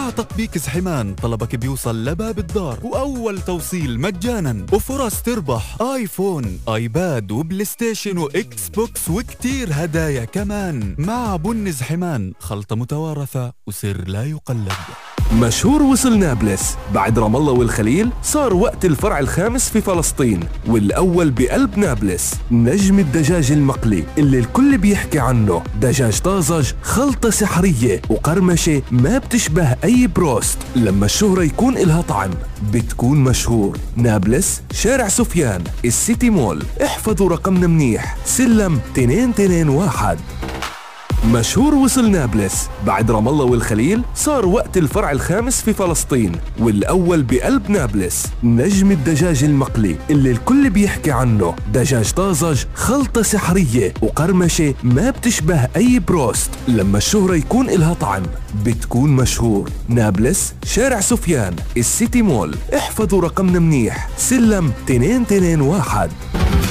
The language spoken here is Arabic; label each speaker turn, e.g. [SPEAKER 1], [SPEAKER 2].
[SPEAKER 1] مع تطبيق زحمان طلبك بيوصل لباب الدار، وأول توصيل مجانا، وفرص تربح آيفون، آيباد، وبلاي ستيشن، وإكس بوكس، وكتير هدايا كمان. مع بن زحمان، خلطة متوارثة وسر لا يقلد.
[SPEAKER 2] مشهور وصل نابلس. بعد رام الله والخليل صار وقت الفرع الخامس في فلسطين، والأول بقلب نابلس. نجم الدجاج المقلي اللي الكل بيحكي عنه، دجاج طازج، خلطة سحرية وقرمشة ما بتشبه أي بروست. لما الشهرة يكون إلها طعم بتكون مشهور. نابلس، شارع سفيان، السيتي مول. احفظوا رقمنا منيح، سلم 221. مشهور وصل نابلس. بعد رام الله والخليل صار وقت الفرع الخامس في فلسطين، والأول بقلب نابلس. نجم الدجاج المقلي اللي الكل بيحكي عنه، دجاج طازج، خلطة سحرية وقرمشة ما بتشبه أي بروست. لما الشهرة يكون إلها طعم بتكون مشهور. نابلس، شارع سفيان، السيتي مول. احفظوا رقمنا منيح، سلم 221.